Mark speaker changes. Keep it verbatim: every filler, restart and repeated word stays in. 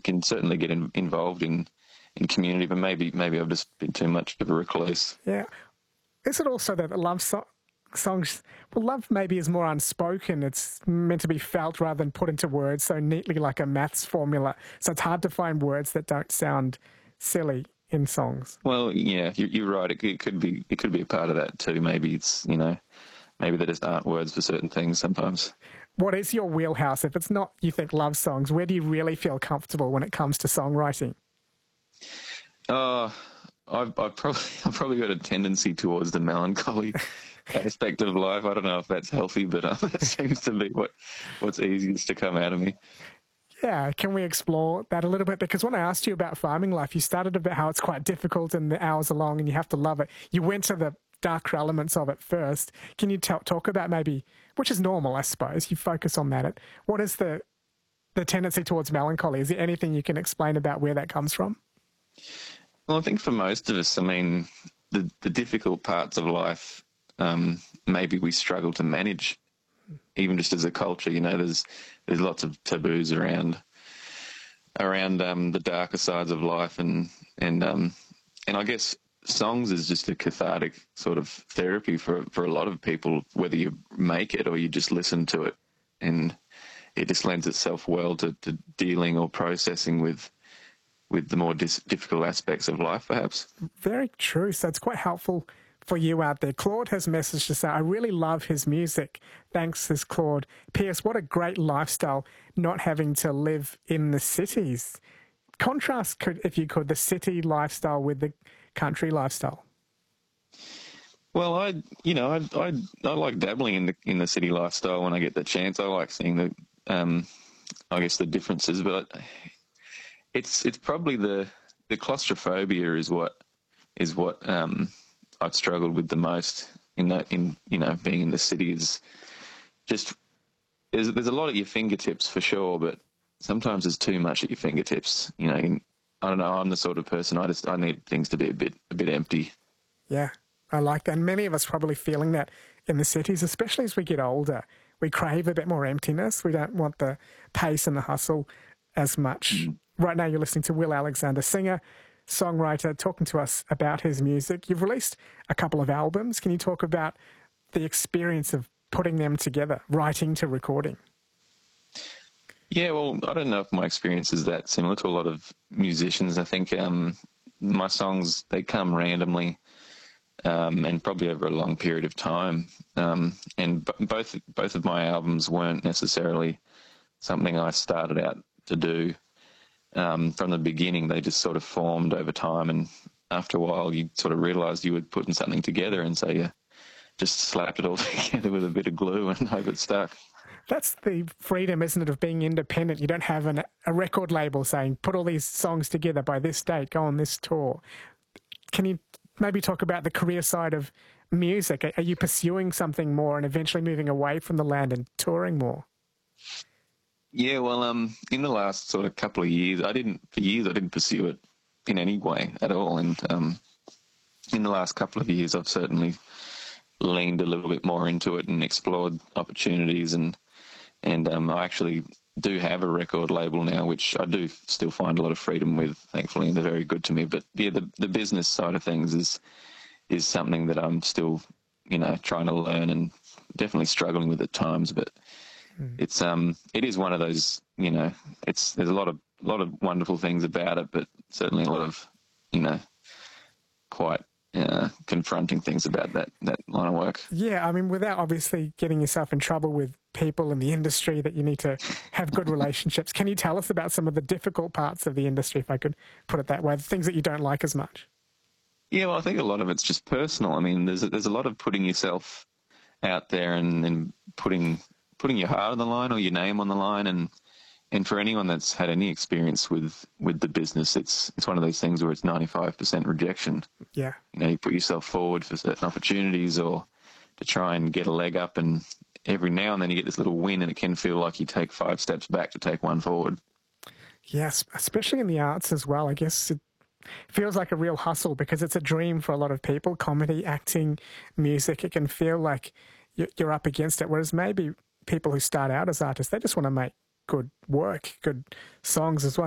Speaker 1: you can certainly get in, involved in, in community, but maybe maybe I've just been too much of a recluse.
Speaker 2: Yeah. Is it also that love so- songs, well, love maybe is more unspoken. It's meant to be felt rather than put into words so neatly like a maths formula. So it's hard to find words that don't sound silly in songs.
Speaker 1: Well, yeah, you're, you're right. It, it could be it could be a part of that too. Maybe it's, you know, maybe there just aren't words for certain things sometimes.
Speaker 2: What is your wheelhouse? If it's not, you think, love songs, where do you really feel comfortable when it comes to songwriting?
Speaker 1: Oh, I've, I've probably I've probably got a tendency towards the melancholy aspect of life. I don't know if that's healthy, but uh, that seems to be what what's easiest to come out of me.
Speaker 2: Yeah, can we explore that a little bit? Because when I asked you about farming life, you started about how it's quite difficult and the hours are long and you have to love it. You went to the darker elements of it first. Can you t- talk about maybe, which is normal, I suppose, you focus on that. What is the the tendency towards melancholy? Is there anything you can explain about where that comes from?
Speaker 1: Well, I think for most of us, I mean, the, the difficult parts of life, um, maybe we struggle to manage, even just as a culture. You know, there's there's lots of taboos around around um, the darker sides of life, and and um, and I guess songs is just a cathartic sort of therapy for for a lot of people, whether you make it or you just listen to it, and it just lends itself well to, to dealing or processing with with the more dis- difficult aspects of life, perhaps.
Speaker 2: Very true. So it's quite helpful for you out there. Claude has messaged to say, I really love his music. Thanks, says Claude. P S. What a great lifestyle, not having to live in the cities. Contrast, could, if you could, the city lifestyle with the country lifestyle.
Speaker 1: Well, I, you know, I, I, I like dabbling in the in the city lifestyle when I get the chance. I like seeing the, um, I guess the differences, but it's it's probably the the claustrophobia is what is what um, I've struggled with the most in that in you know being in the city is just there's there's a lot at your fingertips for sure, but sometimes there's too much at your fingertips. You know, in, I don't know. I'm the sort of person I just I need things to be a bit a bit empty.
Speaker 2: Yeah, I like that. And many of us probably feeling that in the cities, especially as we get older. We crave a bit more emptiness. We don't want the pace and the hustle as much. Mm. Right now you're listening to Will Alexander, singer, songwriter, talking to us about his music. You've released a couple of albums. Can you talk about the experience of putting them together, writing to recording?
Speaker 1: Yeah, well, I don't know if my experience is that similar to a lot of musicians. I think um, my songs, they come randomly um, and probably over a long period of time. Um, and b- both both of my albums weren't necessarily something I started out to do um, from the beginning. They just sort of formed over time, and after a while you sort of realised you were putting something together, and so you just slapped it all together with a bit of glue and hope it stuck.
Speaker 2: That's the freedom, isn't it, of being independent. You don't have an, a record label saying, put all these songs together by this date, go on this tour. Can you maybe talk about the career side of music? Are you pursuing something more and eventually moving away from the land and touring more?
Speaker 1: Yeah, well, um, in the last sort of couple of years, I didn't, for years, I didn't pursue it in any way at all. And um, in the last couple of years, I've certainly leaned a little bit more into it and explored opportunities. And, and um, I actually do have a record label now, which I do still find a lot of freedom with, thankfully, and they're very good to me. But yeah, the, the business side of things is, is something that I'm still, you know, trying to learn and definitely struggling with at times, but It's um, it is one of those, you know, it's there's a lot of lot of wonderful things about it, but certainly a lot of, you know, quite uh, confronting things about that that line of work.
Speaker 2: Yeah, I mean, without obviously getting yourself in trouble with people in the industry that you need to have good relationships, can you tell us about some of the difficult parts of the industry, if I could put it that way, the things that you don't like as much?
Speaker 1: Yeah, well, I think a lot of it's just personal. I mean, there's a, there's a lot of putting yourself out there and, and putting. putting your heart on the line or your name on the line, and and for anyone that's had any experience with, with the business, it's it's one of those things where it's ninety-five percent rejection.
Speaker 2: Yeah.
Speaker 1: You know, you put yourself forward for certain opportunities or to try and get a leg up, and every now and then you get this little win and it can feel like you take five steps back to take one forward.
Speaker 2: Yes, especially in the arts as well. I guess it feels like a real hustle because it's a dream for a lot of people, comedy, acting, music. It can feel like you're up against it, whereas maybe people who start out as artists, they just want to make good work, good songs as well.